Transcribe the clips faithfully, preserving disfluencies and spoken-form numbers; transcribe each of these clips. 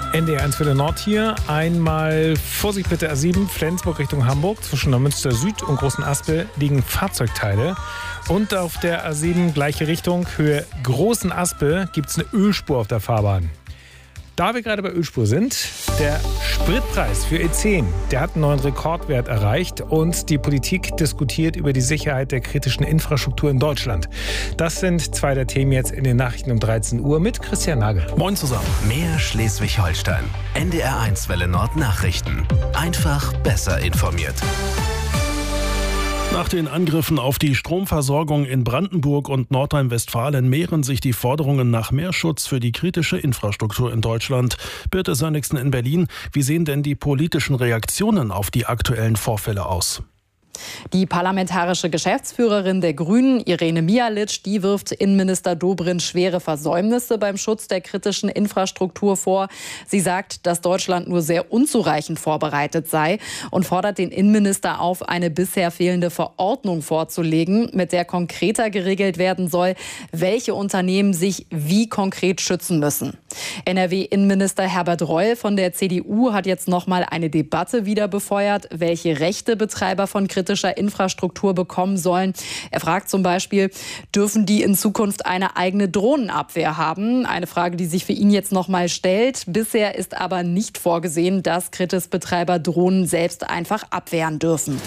N D R eins für den Nord hier. Einmal Vorsicht bitte A sieben, Flensburg Richtung Hamburg. Zwischen Neumünster Süd und Großen Aspel liegen Fahrzeugteile. Und auf der A sieben gleiche Richtung, Höhe Großen Aspel, gibt es eine Ölspur auf der Fahrbahn. Da wir gerade bei Ölspur sind, der Spritpreis für E zehn, der hat einen neuen Rekordwert erreicht und die Politik diskutiert über die Sicherheit der kritischen Infrastruktur in Deutschland. Das sind zwei der Themen jetzt in den Nachrichten um dreizehn Uhr mit Christian Nagel. Moin zusammen. Mehr Schleswig-Holstein. N D R eins Welle Nord Nachrichten. Einfach besser informiert. Nach den Angriffen auf die Stromversorgung in Brandenburg und Nordrhein-Westfalen mehren sich die Forderungen nach mehr Schutz für die kritische Infrastruktur in Deutschland. Birte Sönnigsen in Berlin. Wie sehen denn die politischen Reaktionen auf die aktuellen Vorfälle aus? Die parlamentarische Geschäftsführerin der Grünen, Irene Mialic, die wirft Innenminister Dobrindt schwere Versäumnisse beim Schutz der kritischen Infrastruktur vor. Sie sagt, dass Deutschland nur sehr unzureichend vorbereitet sei und fordert den Innenminister auf, eine bisher fehlende Verordnung vorzulegen, mit der konkreter geregelt werden soll, welche Unternehmen sich wie konkret schützen müssen. N R W-Innenminister Herbert Reul von der C D U hat jetzt noch mal eine Debatte wieder befeuert, welche Rechte Betreiber von kritischer Infrastruktur bekommen sollen. Er fragt zum Beispiel, dürfen die in Zukunft eine eigene Drohnenabwehr haben? Eine Frage, die sich für ihn jetzt noch mal stellt. Bisher ist aber nicht vorgesehen, dass Kritis-Betreiber Drohnen selbst einfach abwehren dürfen.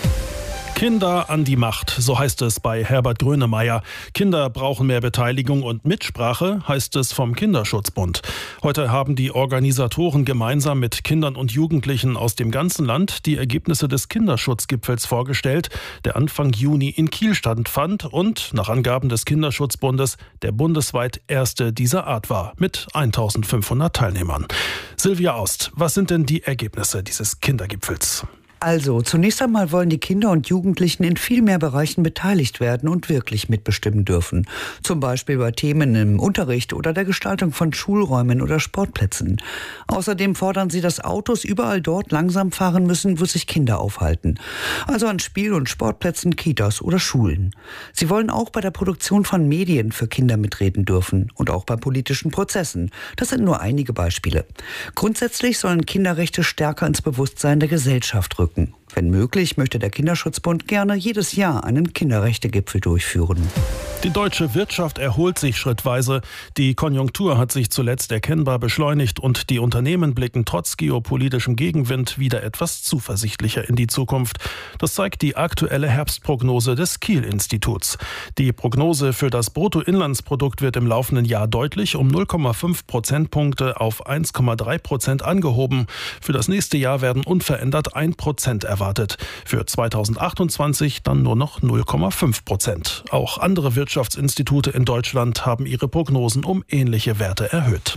Kinder an die Macht, so heißt es bei Herbert Grönemeyer. Kinder brauchen mehr Beteiligung und Mitsprache, heißt es vom Kinderschutzbund. Heute haben die Organisatoren gemeinsam mit Kindern und Jugendlichen aus dem ganzen Land die Ergebnisse des Kinderschutzgipfels vorgestellt, der Anfang Juni in Kiel stattfand und, nach Angaben des Kinderschutzbundes, der bundesweit erste dieser Art war, mit eintausendfünfhundert Teilnehmern. Silvia Aust, was sind denn die Ergebnisse dieses Kindergipfels? Also, zunächst einmal wollen die Kinder und Jugendlichen in viel mehr Bereichen beteiligt werden und wirklich mitbestimmen dürfen. Zum Beispiel bei Themen im Unterricht oder der Gestaltung von Schulräumen oder Sportplätzen. Außerdem fordern sie, dass Autos überall dort langsam fahren müssen, wo sich Kinder aufhalten. Also an Spiel- und Sportplätzen, Kitas oder Schulen. Sie wollen auch bei der Produktion von Medien für Kinder mitreden dürfen und auch bei politischen Prozessen. Das sind nur einige Beispiele. Grundsätzlich sollen Kinderrechte stärker ins Bewusstsein der Gesellschaft rücken. Wenn möglich, möchte der Kinderschutzbund gerne jedes Jahr einen Kinderrechtegipfel durchführen. Die deutsche Wirtschaft erholt sich schrittweise. Die Konjunktur hat sich zuletzt erkennbar beschleunigt und die Unternehmen blicken trotz geopolitischem Gegenwind wieder etwas zuversichtlicher in die Zukunft. Das zeigt die aktuelle Herbstprognose des Kiel-Instituts. Die Prognose für das Bruttoinlandsprodukt wird im laufenden Jahr deutlich um null Komma fünf Prozentpunkte auf eins Komma drei Prozent angehoben. Für das nächste Jahr werden unverändert ein Prozent erwartet. Für zweitausendachtundzwanzig dann nur noch null Komma fünf Prozent. Auch andere Wirtschaftsinstitute in Deutschland haben ihre Prognosen um ähnliche Werte erhöht.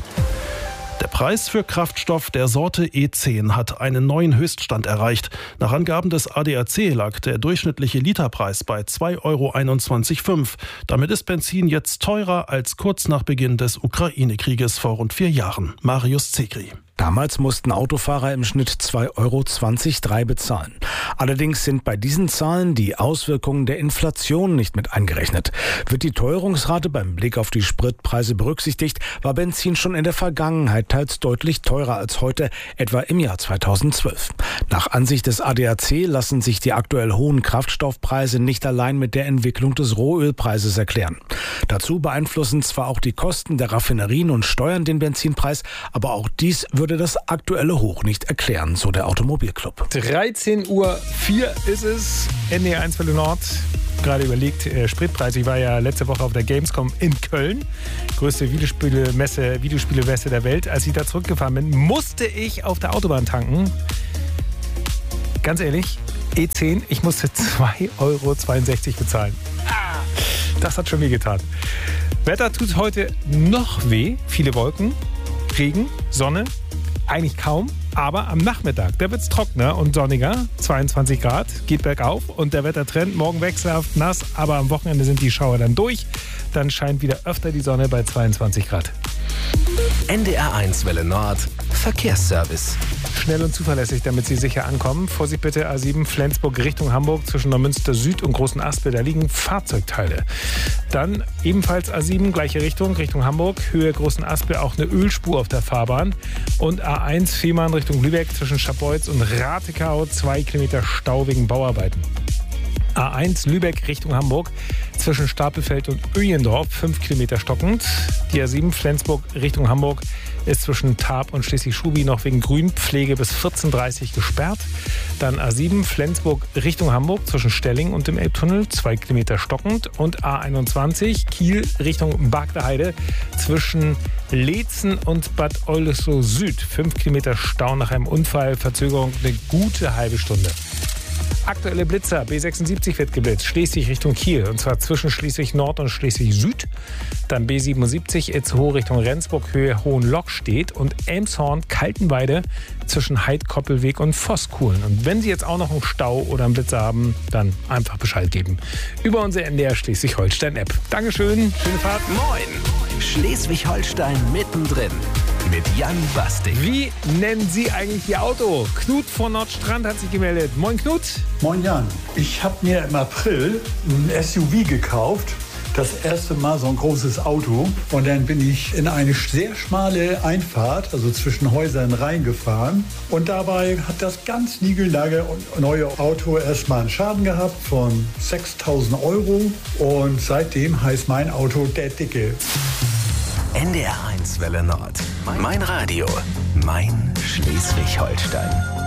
Der Preis für Kraftstoff der Sorte E zehn hat einen neuen Höchststand erreicht. Nach Angaben des A D A C lag der durchschnittliche Literpreis bei zwei Euro einundzwanzig Komma fünf. Damit ist Benzin jetzt teurer als kurz nach Beginn des Ukraine-Krieges vor rund vier Jahren. Marius Zekri. Damals mussten Autofahrer im Schnitt zwei Euro zwanzig Komma drei bezahlen. Allerdings sind bei diesen Zahlen die Auswirkungen der Inflation nicht mit eingerechnet. Wird die Teuerungsrate beim Blick auf die Spritpreise berücksichtigt, war Benzin schon in der Vergangenheit teils deutlich teurer als heute, etwa im Jahr zweitausendzwölf. Nach Ansicht des A D A C lassen sich die aktuell hohen Kraftstoffpreise nicht allein mit der Entwicklung des Rohölpreises erklären. Dazu beeinflussen zwar auch die Kosten der Raffinerien und Steuern den Benzinpreis, aber auch dies wird würde das aktuelle Hoch nicht erklären, so der Automobilclub. dreizehn Uhr vier ist es, N D R eins Welle Nord. Gerade überlegt, äh, Spritpreis. Ich war ja letzte Woche auf der Gamescom in Köln. Größte Videospielemesse, Videospielemesse der Welt. Als ich da zurückgefahren bin, musste ich auf der Autobahn tanken. Ganz ehrlich, E zehn, ich musste zwei Euro zweiundsechzig bezahlen. Ah, das hat schon weh getan. Wetter tut heute noch weh. Viele Wolken, Regen, Sonne. Eigentlich kaum, aber am Nachmittag, da wird es trockener und sonniger, zweiundzwanzig Grad, geht bergauf und der Wettertrend, morgen wechselhaft nass, aber am Wochenende sind die Schauer dann durch, dann scheint wieder öfter die Sonne bei zweiundzwanzig Grad. N D R eins Welle Nord. Verkehrsservice. Schnell und zuverlässig, damit Sie sicher ankommen. Vorsicht bitte, A sieben Flensburg Richtung Hamburg zwischen Neumünster Süd und Großen Aspel. Da liegen Fahrzeugteile. Dann ebenfalls A sieben, gleiche Richtung, Richtung Hamburg. Höhe Großen Aspel, auch eine Ölspur auf der Fahrbahn. Und A eins Fehmarn Richtung Lübeck zwischen Scharbeutz und Ratekau. Zwei Kilometer Stau wegen Bauarbeiten. A eins Lübeck Richtung Hamburg zwischen Stapelfeld und Öjendorf, fünf Kilometer stockend. Die A sieben Flensburg Richtung Hamburg ist zwischen Tarp und Schleswig-Schubi noch wegen Grünpflege bis vierzehn Uhr dreißig gesperrt. Dann A sieben Flensburg Richtung Hamburg zwischen Stelling und dem Elbtunnel, zwei Kilometer stockend. Und A einundzwanzig Kiel Richtung Bargteheide zwischen Leetzen und Bad Oldesloe Süd, fünf Kilometer Stau nach einem Unfall, Verzögerung eine gute halbe Stunde. Aktuelle Blitzer, B sechsundsiebzig wird geblitzt, Schleswig Richtung Kiel, und zwar zwischen Schleswig Nord und Schleswig Süd. Dann B siebenundsiebzig Itzehoe Richtung Rendsburg, Höhe Hohenlock-Stedt, und Elmshorn Kaltenweide zwischen Heidkoppelweg und Voskuhlen. Und wenn Sie jetzt auch noch einen Stau oder einen Blitzer haben, dann einfach Bescheid geben. Über unsere N D R Schleswig-Holstein-App. Dankeschön, schöne Fahrt. Moin, Schleswig-Holstein mittendrin. Mit Jan Basting. Wie nennen Sie eigentlich Ihr Auto? Knut von Nordstrand hat sich gemeldet. Moin Knut. Moin Jan. Ich habe mir im April ein S U V gekauft. Das erste Mal so ein großes Auto. Und dann bin ich in eine sehr schmale Einfahrt, also zwischen Häusern, reingefahren. Und dabei hat das ganz niegelnagelneue neue Auto erstmal einen Schaden gehabt von sechstausend Euro. Und seitdem heißt mein Auto der Dicke. N D R eins Welle Nord. Mein Radio. Mein Schleswig-Holstein.